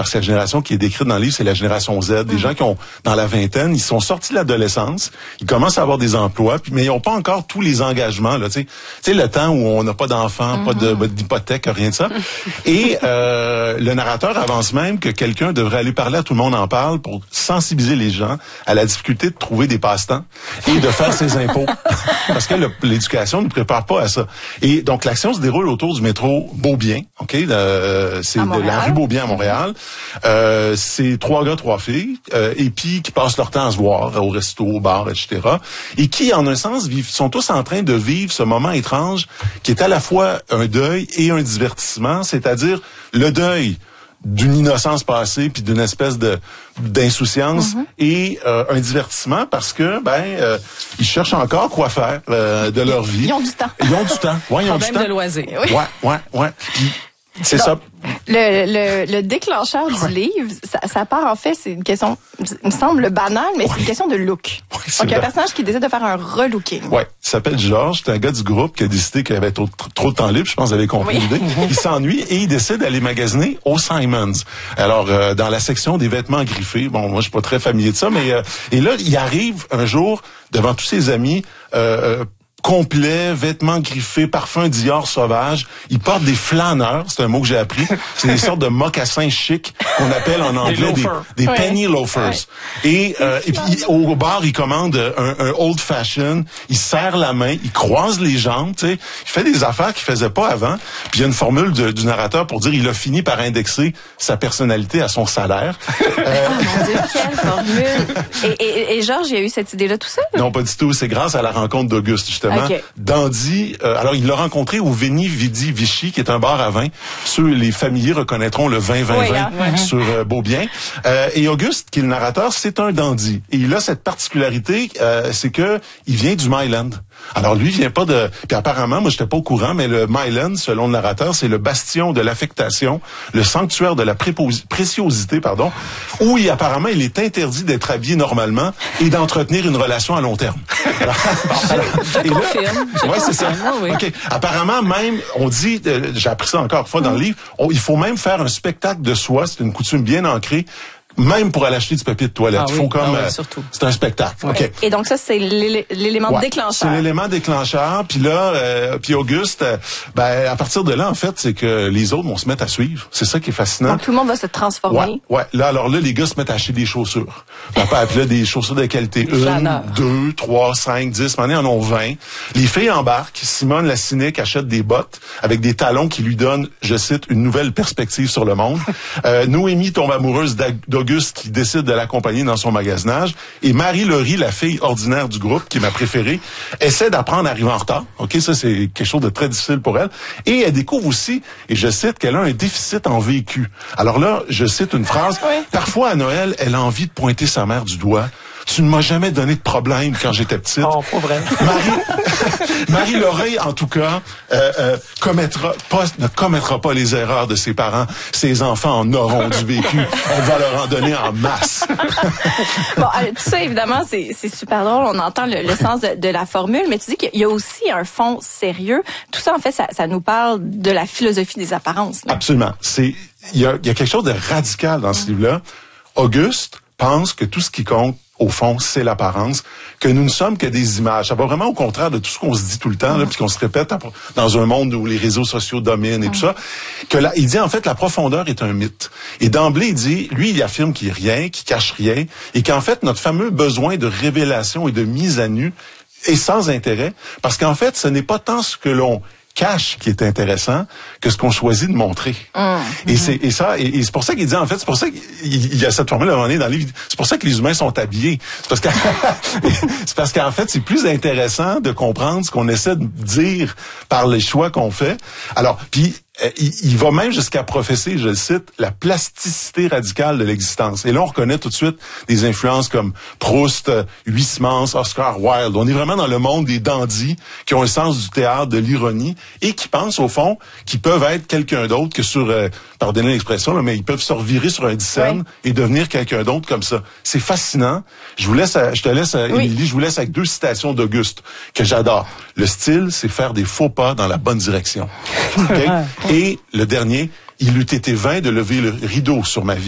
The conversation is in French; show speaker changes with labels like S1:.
S1: parce que la génération qui est décrite dans le livre, c'est la génération Z, des gens qui ont, dans la vingtaine, ils sont sortis de l'adolescence, ils commencent à avoir des emplois, mais ils n'ont pas encore tous les engagements, là, tu sais, le temps où on n'a pas d'enfants, pas d'hypothèque, rien de ça. Et le narrateur avance même que quelqu'un devrait aller parler à Tout le monde en parle pour sensibiliser les gens à la difficulté de trouver des passe-temps et de faire ses impôts. Parce que l'éducation ne prépare pas à ça. Et donc, l'action se déroule autour du métro Beaubien, OK? C'est de la rue Beaubien à Montréal. C'est 3 gars, 3 filles, et puis qui passent leur temps à se voir au resto, au bar, etc. Et qui, en un sens, sont tous en train de vivre ce moment étrange qui est à la fois un deuil et un divertissement, c'est-à-dire le deuil d'une innocence passée puis d'une espèce d'insouciance et un divertissement parce que ils cherchent encore quoi faire de leur vie.
S2: Ils ont du temps.
S1: Ils ont du temps. Ouais, ils ont du temps.
S3: Problème de loisirs.
S2: Oui.
S1: Ouais. Puis, c'est ça.
S2: Le déclencheur du livre, ça part en fait, c'est une question, il me semble banale, mais c'est une question de look.
S1: Oui,
S2: donc, il y a un personnage qui décide de faire un relooking.
S1: Ouais, il s'appelle Georges, c'est un gars du groupe qui a décidé qu'il avait trop de temps libre, je pense que vous avez compris l'idée. Il s'ennuie et il décide d'aller magasiner au Simons. Alors, dans la section des vêtements griffés, bon, moi je suis pas très familier de ça, mais et là, il arrive un jour devant tous ses amis, complet, vêtements griffés, parfum Dior sauvage. Il porte des flâneurs, c'est un mot que j'ai appris. C'est des sortes de mocassins chics qu'on appelle en anglais des penny loafers. Et puis au bar, il commande un old fashion. Il serre la main, il croise les jambes, tu sais. Il fait des affaires qu'il faisait pas avant. Puis il y a une formule du narrateur pour dire il a fini par indexer sa personnalité à son salaire.
S2: Mon Dieu, quelle formule! Et Georges, il a eu cette idée-là tout seul?
S1: Non, pas du tout. C'est grâce à la rencontre d'Auguste, justement. Okay. Dandy, alors il l'a rencontré au Veni Vidi Vici, qui est un bar à vin. Les familiers reconnaîtront le 20-20-20 sur Beaubien. Et Auguste, qui est le narrateur, c'est un dandy. Et il a cette particularité, c'est que il vient du Myland. Alors lui, il vient pas de... Puis apparemment, moi, j'étais pas au courant, mais le Myland, selon le narrateur, c'est le bastion de l'affectation, le sanctuaire de la préciosité, où apparemment, il est interdit d'être habillé normalement et d'entretenir une relation à long terme.
S3: Ouais,
S1: c'est ça.
S3: Oui.
S1: Okay. Apparemment, même, on dit, j'ai appris ça encore une fois dans le livre, il faut même faire un spectacle de soi, c'est une coutume bien ancrée, même pour aller acheter du papier de toilette. Il faut comme c'est un spectacle.
S2: Ouais. Okay. Et donc ça, c'est l'élément déclencheur.
S1: C'est l'élément déclencheur. Puis là, puis Auguste, à partir de là, en fait, c'est que les autres vont se mettre à suivre. C'est ça qui est fascinant.
S2: Donc tout le monde va se transformer.
S1: Ouais. Là, les gars se mettent à acheter des chaussures. Puis là, des chaussures de qualité 1, 2, 3, 5, 10. Maintenant, ils en ont 20. Les filles embarquent. Simone, la cynique, achète des bottes avec des talons qui lui donnent, je cite, une nouvelle perspective sur le monde. Noémie tombe amoureuse d'Auguste qui décide de l'accompagner dans son magasinage. Et Marie-Laurie, la fille ordinaire du groupe, qui est ma préférée, essaie d'apprendre à arriver en retard. OK, ça, c'est quelque chose de très difficile pour elle. Et elle découvre aussi, et je cite, qu'elle a un déficit en vécu. Alors là, je cite une phrase. Parfois, à Noël, elle a envie de pointer sa mère du doigt. Tu ne m'as jamais donné de problème quand j'étais petite.
S3: Oh, pas vrai.
S1: Marie-Laurie, en tout cas, ne commettra pas les erreurs de ses parents. Ses enfants en auront du vécu. On va leur en donner en masse.
S2: Bon, tout ça, évidemment, c'est super drôle. On entend le sens de la formule, mais tu dis qu'il y a aussi un fond sérieux. Tout ça, en fait, ça nous parle de la philosophie des apparences. Là.
S1: Absolument. Il y a quelque chose de radical dans ce livre-là. Auguste pense que tout ce qui compte, au fond, c'est l'apparence, que nous ne sommes que des images. Ça va vraiment au contraire de tout ce qu'on se dit tout le temps, là, puis qu'on se répète dans un monde où les réseaux sociaux dominent et tout ça. Que là, il dit en fait la profondeur est un mythe. Et d'emblée, il dit, lui, il affirme qu'il n'y a rien, qu'il cache rien, et qu'en fait, notre fameux besoin de révélation et de mise à nu est sans intérêt, parce qu'en fait, ce n'est pas tant ce que l'on cache qui est intéressant que ce qu'on choisit de montrer. Et c'est pour ça qu'il dit, en fait, c'est pour ça qu'il y a cette formule à un moment donné dans le livre, c'est pour ça que les humains sont habillés. C'est parce qu'en fait, c'est plus intéressant de comprendre ce qu'on essaie de dire par les choix qu'on fait. Alors, puis il va même jusqu'à professer, je le cite, la plasticité radicale de l'existence. Et là, on reconnaît tout de suite des influences comme Proust, Huysmans, Oscar Wilde. On est vraiment dans le monde des dandys qui ont un sens du théâtre, de l'ironie et qui pensent, au fond, qu'ils peuvent être quelqu'un d'autre que sur, pardonnez l'expression, là, mais ils peuvent se revirer sur un dixaine et devenir quelqu'un d'autre comme ça. C'est fascinant. Je te laisse, Émilie, je vous laisse avec 2 citations d'Auguste que j'adore. Le style, c'est faire des faux pas dans la bonne direction. Okay? Et le dernier, il eût été vain de lever le rideau sur ma vie.